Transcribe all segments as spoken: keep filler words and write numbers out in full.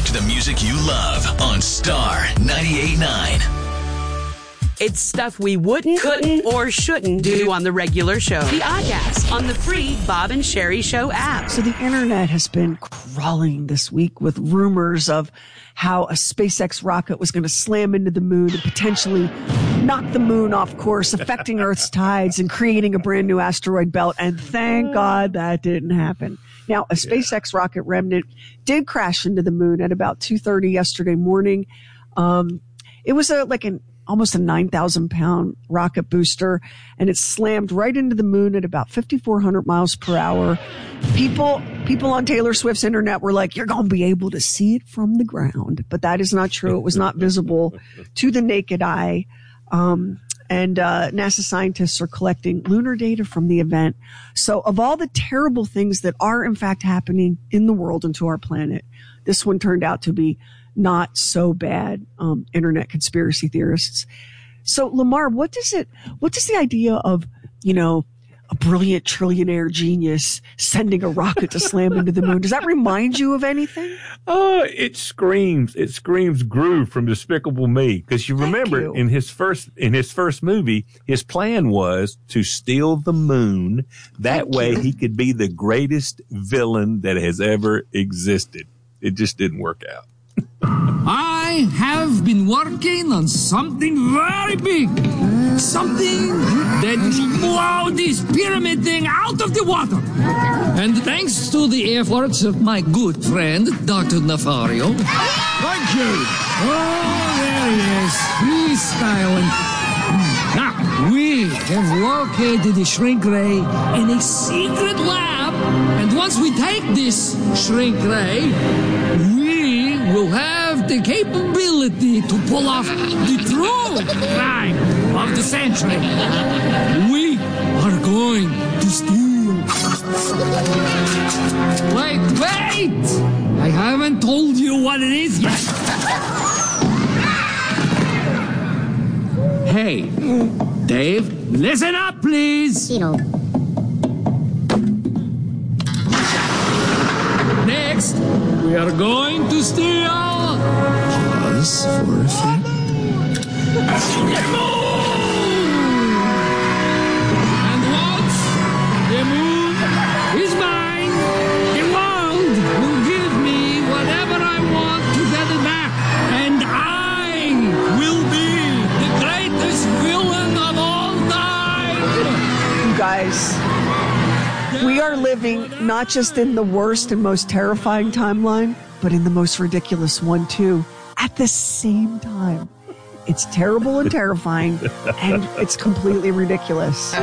to the music you love on Star ninety-eight point nine. It's stuff we wouldn't, couldn't, or shouldn't do on the regular show. The Oddcast on the free Bob and Sherry Show app. So the internet has been crawling this week with rumors of how a SpaceX rocket was going to slam into the moon and potentially knock the moon off course, affecting Earth's tides and creating a brand new asteroid belt. And thank God that didn't happen. Now, a SpaceX rocket remnant did crash into the moon at about two thirty yesterday morning. Um, it was a like an almost a nine thousand pound rocket booster, and it slammed right into the moon at about fifty-four hundred miles per hour. People, people on Taylor Swift's internet were like, you're going to be able to see it from the ground. But that is not true. It was not visible to the naked eye. Um, and, uh, NASA scientists are collecting lunar data from the event. So of all the terrible things that are in fact happening in the world and to our planet, this one turned out to be not so bad, um, internet conspiracy theorists. So Lamar, what does it, what does the idea of, you know, a brilliant trillionaire genius sending a rocket to slam into the moon, does that remind you of anything? Oh, it screams, it screams Gru from Despicable Me. Because you Thank remember you. in his first, in his first movie, his plan was to steal the moon. That Thank way you. he could be the greatest villain that has ever existed. It just didn't work out. I have been working on something very big. Something that will blow this pyramid thing out of the water. And thanks to the efforts of my good friend, Doctor Nafario. Thank you. Oh, there he is. He's styling. Now, we have located the shrink ray in a secret lab. And once we take this shrink ray, we will have the capability to pull off the true crime of the century. We are going to steal. Wait, wait! I haven't told you what it is yet. Hey, Dave, listen up, please. You know. Next, we are going to steal. Pause for effect. The moon! And once the moon is mine, the world will give me whatever I want to get it back. And I will be the greatest villain of all time. You guys, we are living not just in the worst and most terrifying timeline, but in the most ridiculous one too, at the same time. It's terrible and terrifying, and it's completely ridiculous.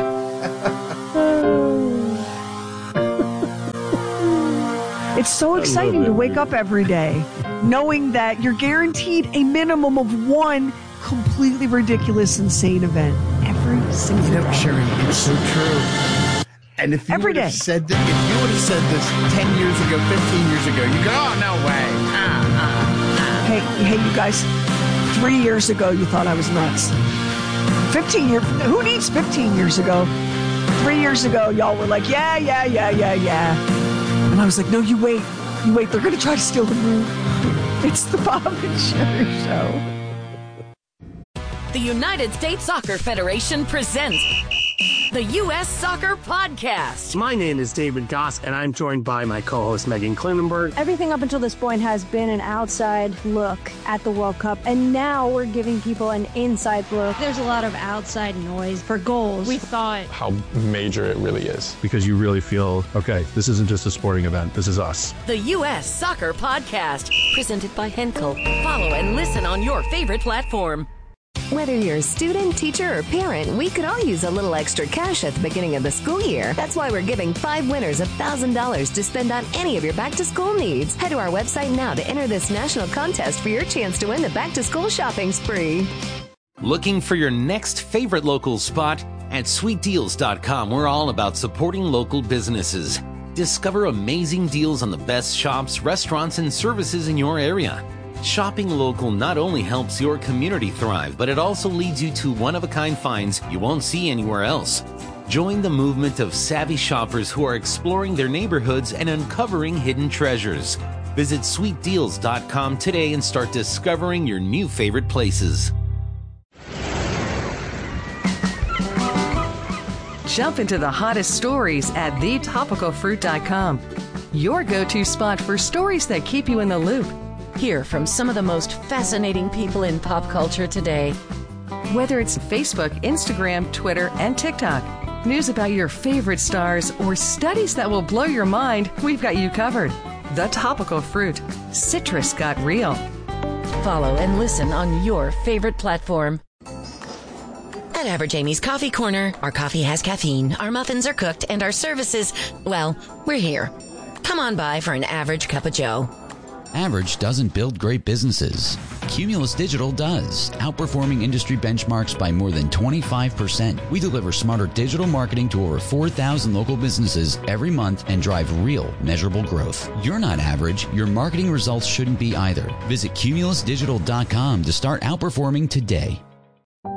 It's so exciting to wake up every day knowing that you're guaranteed a minimum of one completely ridiculous, insane event every single You know, day. Sherry, it's so true. And if you Every would have day. said that, if you would have said this ten years ago, fifteen years ago, you go, oh, no way. Ah, ah, Hey, hey, you guys, three years ago, you thought I was nuts. fifteen years, who needs fifteen years ago? Three years ago, y'all were like, yeah, yeah, yeah, yeah, yeah. And I was like, no, you wait, you wait, they're going to try to steal the moon. It's the Bob and Sherry Show. The United States Soccer Federation presents the U S Soccer Podcast. My name is David Goss, and I'm joined by my co-host Megan Klinenberg. Everything up until this point has been an outside look at the World Cup, and now we're giving people an inside look. There's a lot of outside noise for goals. We thought how major it really is. Because you really feel, okay, this isn't just a sporting event, this is us. The U S Soccer Podcast, presented by Henkel. Follow and listen on your favorite platform. Whether you're a student, teacher, or parent, we could all use a little extra cash at the beginning of the school year. That's why we're giving five winners one thousand dollars to spend on any of your back-to-school needs. Head to our website now to enter this national contest for your chance to win the back-to-school shopping spree. Looking for your next favorite local spot? At sweet deals dot com, we're all about supporting local businesses. Discover amazing deals on the best shops, restaurants, and services in your area. Shopping local not only helps your community thrive, but it also leads you to one-of-a-kind finds you won't see anywhere else. Join the movement of savvy shoppers who are exploring their neighborhoods and uncovering hidden treasures. Visit sweet deals dot com today and start discovering your new favorite places. Jump into the hottest stories at the topical fruit dot com. Your go-to spot for stories that keep you in the loop. Hear from some of the most fascinating people in pop culture today. Whether it's Facebook, Instagram, Twitter, and TikTok, news about your favorite stars, or studies that will blow your mind, we've got you covered. The Topical Fruit. Citrus got real. Follow and listen on your favorite platform. At Average Amy's Coffee Corner, our coffee has caffeine, our muffins are cooked, and our services, well, we're here. Come on by for an average cup of joe. Average doesn't build great businesses. Cumulus Digital does, outperforming industry benchmarks by more than twenty-five percent. We deliver smarter digital marketing to over four thousand local businesses every month and drive real, measurable growth. You're not average. Your marketing results shouldn't be either. Visit cumulus digital dot com to start outperforming today.